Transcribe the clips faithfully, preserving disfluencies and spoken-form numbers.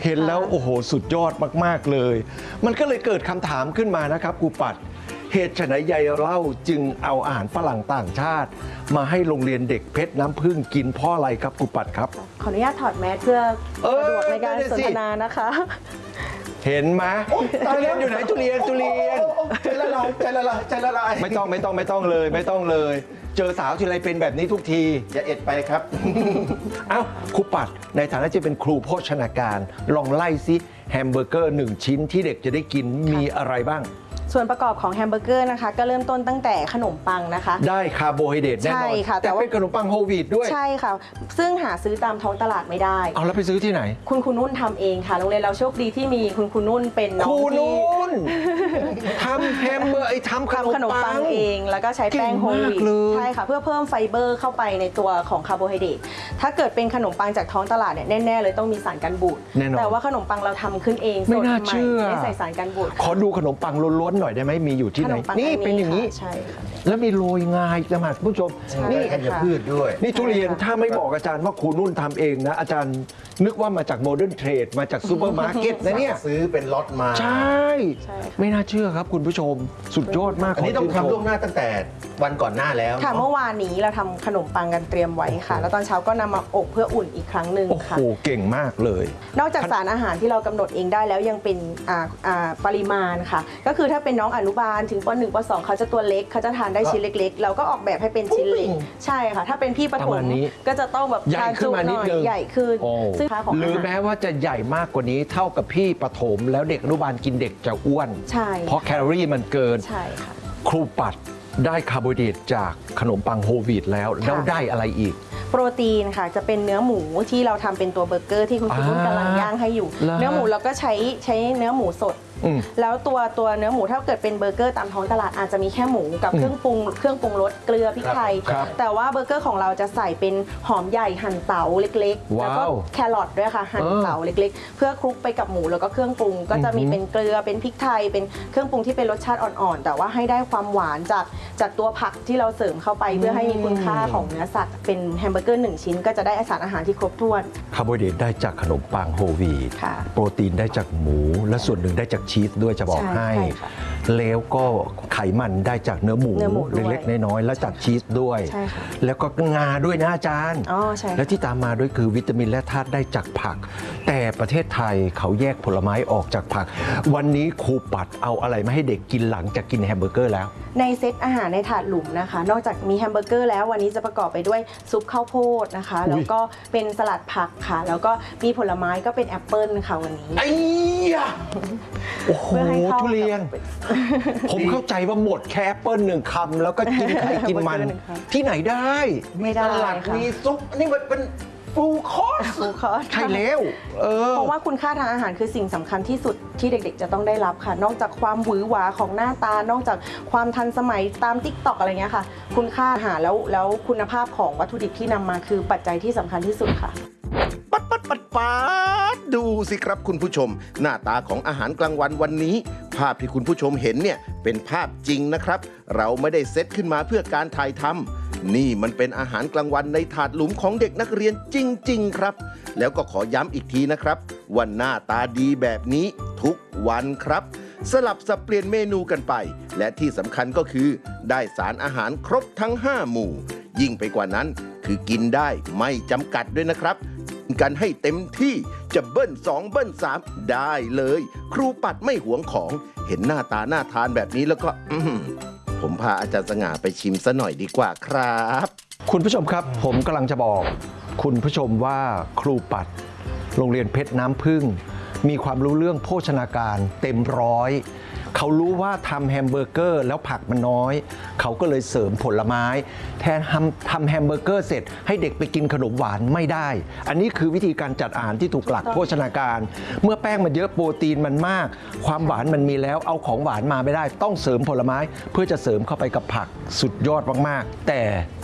เห็นแล้วโอ้โหสุดยอดมากๆเลยมันก็เลยเกิดคำถามขึ้นมานะครับครูปัดเหตุไฉนยายเล่าจึงเอาอาหารฝรั่งต่างชาติมาให้โรงเรียนเด็กเพชรน้ำผึ้งกินเพราะอะไรครับครูปัดครับขออนุญาตถอดแมสเพื่อสะดวกในการสนทนานะคะเห็นไหมทุเรียนอยู่ไหนทุเรียนทุเรียนใจละลายใจละลายใจละลายไม่ต้องไม่ต้องไม่ต้องเลยไม่ต้องเลยเจอสาวทีไรเป็นแบบนี้ทุกทีอย่าเอ็ดไปครับเอ้าครูปัดในฐานะที่เป็นครูโภชนาการลองไล่ซิแฮมเบอร์เกอร์หนึ่งชิ้นที่เด็กจะได้กินมีอะไรบ้างส่วนประกอบของแฮมเบอร์เกอร์นะคะก็เริ่มต้นตั้งแต่ขนมปังนะคะได้คาร์โบไฮเดรตแน่นอนใช่ค่ะแต่เป็นขนมปังโฮลวีตด้วยใช่ค่ะซึ่งหาซื้อตามท้องตลาดไม่ได้เอาแล้วไปซื้อที่ไหนคุณครูนุ่นทำเองค่ะโรงเรียนเราโชคดีที่มีคุณครูนุ่นเป็นน้องที่ครูนุ่นทำแฮมเบอร์ไอทำขนมปังเองแล้วก็ใช้แป้งโฮลวีตใช่ค่ะเพื่อเพิ่มไฟเบอร์เข้าไปในตัวของคาร์โบไฮเดรตถ้าเกิดเป็นขนมปังจากท้องตลาดเนี่ยแน่ๆเลยต้องมีสารกันบูดแต่ว่าขนมปังเราทำขึ้นเองไม่น่าเชื่อไม่ใส่สารกันบูดขอดูขนมปังล้วนๆหน่อยได้ไหมมีอยู่ที่ไหนนี่เป็นอย่างนี้ใช่ค่ะแล้วมีโรยงาจะมาผู้ชมนี่ธัญพืชด้วยนี่ทุเรียนถ้าไม่บอกอาจารย์ว่าครูนุ่นทำเองนะอาจารย์นึกว่ามาจากโมเดิร์นเทรดมาจากซูเปอร์มาร์เก็ตนะเนี่ยซื้อเป็นล็อตมาใช่ไม่น่าเชื่อครับคุณผู้ชมสุดยอดมากอันนี้ต้องทำล่วงหน้าตั้งแต่วันก่อนหน้าแล้วค่ะเมื่อวานนี้เราทำขนมปังกันเตรียมไว้ค่ะแล้วตอนเช้าก็นำมาอบเพื่ออุ่นอีกครั้งหนึ่งค่ะโอ้โหเก่งมากเลยนอกจากสารอาหารที่เรากำหนดเองได้แล้วยังเป็นปริมาณค่ะก็คือถ้าเป็นน้องอนุบาลถึงป หนึ่ง ป สองเขาจะตัวเล็กเขาจะทานได้ชิ้นเล็กๆเราก็ออกแบบให้เป็นชิ้นเล็กใช่ค่ะถ้าเป็นพี่ประถมก็จะต้องแบบใหญ่ขึ้นมานิดนึงใหญ่ขึ้นซึ่งหรือแม้ว่าจะใหญ่มากกว่านี้เท่ากับพี่ประถมแล้วเด็กอนุบาลกินเด็กจะอ้วนใช่เพราะแคลอรี่มันเกินใช่ค่ะครูปัดได้คาร์โบไฮเดรตจากขนมปังโฮลวีตแล้วแล้วได้อะไรอีกโปรตีนค่ะจะเป็นเนื้อหมูที่เราทำเป็นตัวเบอร์เกอร์ที่คุณคุณกำลังย่างให้อยู่เนื้อหมูเราก็ใช้ใช้เนื้อหมูสดแล้วตัวตัวเนื้อหมูถ้าเกิดเป็นเบอร์เกอร์ตามท้องตลาดอาจจะมีแค่หมูกับเครื่องปรุงเครื่องปรุงรสเกลือพริกไทยแต่ว่าเบอร์เกอร์ของเราจะใส่เป็นหอมใหญ่หั่นเต๋าเล็กๆแล้วก็แครอทด้วยค่ะหั่นเต๋าเล็กๆเพื่อคลุกไปกับหมูแล้วก็เครื่องปรุงก็จะมีเป็นเกลือเป็นพริกไทยเป็นเครื่องปรุงที่เป็นรสชาติอ่อนๆแต่ว่าให้ได้ความหวานจากจากตัวผักที่เราเสริมเข้าไปเพื่อให้มีคุณค่าของเนื้อสัตว์เป็นแฮมเบอร์เกอร์หนึ่งชิ้นก็จะได้สารอาหารที่ครบถ้วนคาร์โบไฮเดรตได้จากขนมปังโฮลวีตโปรตีนได้จากหมูและส่วนหนึ่งได้จากชีสด้วยจะบอกให้แล้วก็ไขมันได้จากเนื้อหมูเล็กๆน้อยๆแล้วจากชีสด้วยแล้วก็งาด้วยนะอาจารย์และที่ตามมาด้วยคือวิตามินและธาตุได้จากผักแต่ประเทศไทยเขาแยกผลไม้ออกจากผักวันนี้ครูปัดเอาอะไรมาให้เด็กกินหลังจากกินแฮมเบอร์เกอร์แล้วในเซตอาหารในถาดหลุมนะคะนอกจากมีแฮมเบอร์เกอร์แล้ววันนี้จะประกอบไปด้วยซุปข้าวโพดนะคะแล้วก็เป็นสลัดผักค่ะแล้วก็มีผลไม้ก็เป็นแอปเปิลค่ะวันนี้ไอ้ยะโอ้โหทุเรียนผมเข้าใจว่าหมดแค่แอปเปิลหนึ่งคำแล้วก็กินไข่กินมันที่ไหนได้ไม่ได้สลัดมีซุปนี่มันเป็นฟูลคอร์สฟูลคอร์สใช่แล้วเพราะว่าคุณค่าทางอาหารคือสิ่งสำคัญที่สุดที่เด็กๆจะต้องได้รับค่ะนอกจากความหวือหวาของหน้าตานอกจากความทันสมัยตาม ติ๊กต็อก อะไรเงี้ยค่ะคุณค่าอาหารแล้วแล้วคุณภาพของวัตถุดิบที่นำมาคือปัจจัยที่สำคัญที่สุดค่ะปัดปัดปัดปัดดูสิครับคุณผู้ชมหน้าตาของอาหารกลางวันวันนี้ภาพที่คุณผู้ชมเห็นเนี่ยเป็นภาพจริงนะครับเราไม่ได้เซตขึ้นมาเพื่อการถ่ายทำนี่มันเป็นอาหารกลางวันในถาดหลุมของเด็กนักเรียนจริงๆครับแล้วก็ขอย้ำอีกทีนะครับว่าหน้าตาดีแบบนี้ทุกวันครับสลับสับเปลี่ยนเมนูกันไปและที่สำคัญก็คือได้สารอาหารครบทั้งห้าหมู่ยิ่งไปกว่านั้นคือกินได้ไม่จำกัดด้วยนะครับกันให้เต็มที่จะเบิ้ลสองเบิ้ลสามได้เลยครูปัดไม่หวงของเห็นหน้าตาน่าทานแบบนี้แล้วก็ผมพาอาจารย์สง่าไปชิมซะหน่อยดีกว่าครับคุณผู้ชมครับผมกำลังจะบอกคุณผู้ชมว่าครูปัดโรงเรียนเพชรน้ำผึ้งมีความรู้เรื่องโภชนาการเต็มร้อยเขารู้ว่าทำแฮมเบอร์เกอร์แล้วผักมันน้อยเขาก็เลยเสริมผลไม้แทนทำทำแฮมเบอร์เกอร์เสร็จให้เด็กไปกินขนมหวานไม่ได้อันนี้คือวิธีการจัดอาหารที่ถูกหลักโภชนาการเมื่อแป้งมันเยอะโปรตีนมันมากความหวานมันมีแล้วเอาของหวานมาไม่ได้ต้องเสริมผลไม้เพื่อจะเสริมเข้าไปกับผักสุดยอดมากๆแต่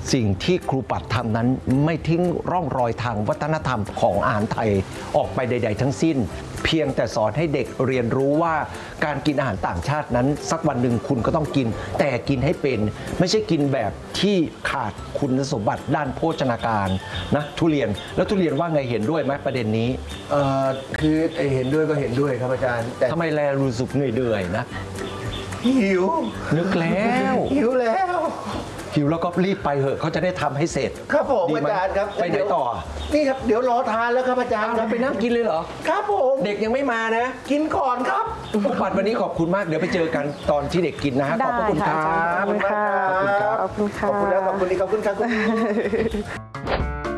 สิ่งที่ครูปัดทำนั้นไม่ทิ้งร่องรอยทางวัฒนธรรมของอาหารไทยออกไปใด ๆ ทั้งสิ้น เพียงแต่สอนให้เด็กเรียนรู้ว่าการกินอาหารต่างชาตินั้น สักวันหนึ่งคุณก็ต้องกิน แต่กินให้เป็น ไม่ใช่กินแบบที่ขาดคุณสมบัติด้านโภชนาการนะทุเรียนแล้วทุเรียนว่าไงเห็นด้วยไหมประเด็นนี้เอ่อคือเห็นด้วยก็เห็นด้วยครับอาจารย์แต่ทำไมแลรู้สึกเหนื่อยๆนะหิวนึกแล้วหิวแล้วหิวแล้วก็รีบไปเหอะเขาจะได้ทำให้เสร็จครับผมดีอาไหมจารย์ครับไปไหนต่อนี่ครับเดี๋ยวรอทานแล้วครับอาจารย์เอาคแล้รับวไปนั่งกินเลยเหรอครับผมเด็กยังไม่มานะกินก่อนครับครูปัดวันนี้ขอบคุณมากเดี๋ยวไปเจอกันตอนที่เด็กกินนะฮะขอบพระคุณคได้รัค่ะอาจารย์บขอบคุณค่ะขอบคุณครับขอบคุณค่ะขอบคุณแล้วขอบคุณอีกขอบคุณครับ